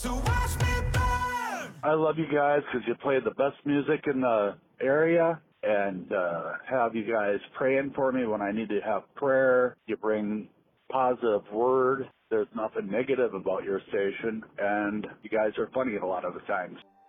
I love you guys because you play the best music in the area, and have you guys praying for me when I need to have prayer. You bring positive word. There's nothing negative about your station, and you guys are funny a lot of the times.